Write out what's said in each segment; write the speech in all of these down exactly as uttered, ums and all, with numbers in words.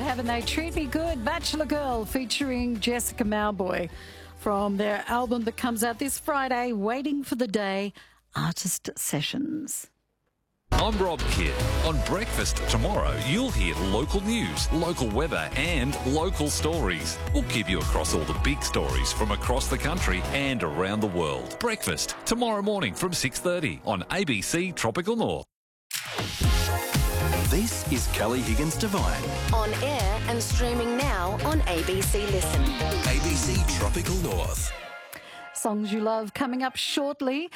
haven't they? Treat Me Good, Bachelor Girl, featuring Jessica Mauboy from their album that comes out this Friday, Waiting for the Day, Artist Sessions. I'm Rob Kidd. On Breakfast tomorrow, you'll hear local news, local weather and local stories. We'll keep you across all the big stories from across the country and around the world. Breakfast tomorrow morning from six thirty on A B C Tropical North. This is Kelly Higgins Divine. On air and streaming now on A B C Listen. A B C Tropical North. Songs you love coming up shortly.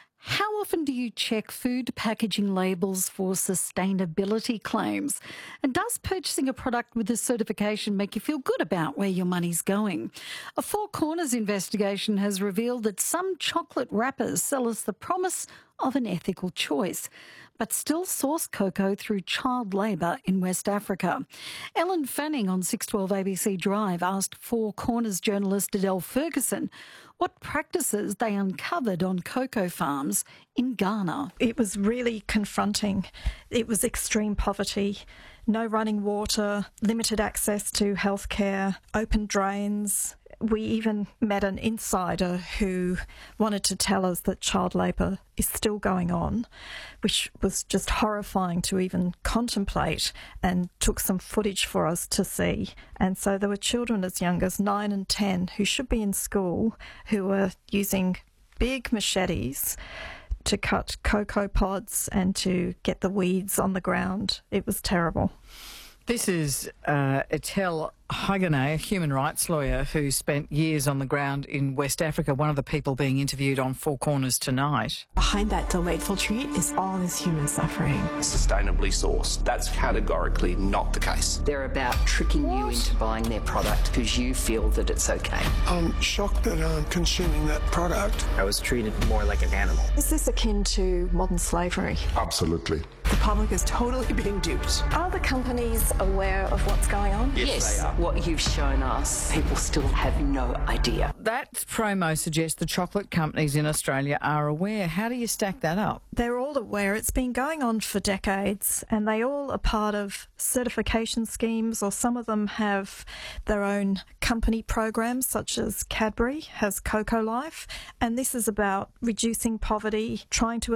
How often do you check food packaging labels for sustainability claims? And does purchasing a product with this certification make you feel good about where your money's going? A Four Corners investigation has revealed that some chocolate wrappers sell us the promise of an ethical choice, but still source cocoa through child labour in West Africa. Ellen Fanning on six twelve A B C Drive asked Four Corners journalist Adele Ferguson what practices they uncovered on cocoa farms in Ghana. It was really confronting. It was extreme poverty, no running water, limited access to healthcare, open drains. We even met an insider who wanted to tell us that child labour is still going on, which was just horrifying to even contemplate, and took some footage for us to see. And so there were children as young as nine and ten who should be in school who were using big machetes to cut cocoa pods and to get the weeds on the ground. It was terrible. This is uh, Etel Hagane, a human rights lawyer who spent years on the ground in West Africa, one of the people being interviewed on Four Corners tonight. Behind that delightful treat is all this human suffering. Sustainably sourced. That's categorically not the case. They're about tricking what? you into buying their product because you feel that it's okay. I'm shocked that I'm consuming that product. I was treated more like an animal. Is this akin to modern slavery? Absolutely. The public is totally being duped. Are the companies aware of what's going on? Yes, yes. They are. What you've shown us, people still have no idea. That promo suggests the chocolate companies in Australia are aware. How do you stack that up? They're all aware. It's been going on for decades, and they all are part of certification schemes, or some of them have their own company programs, such as Cadbury has Cocoa Life, and this is about reducing poverty, trying to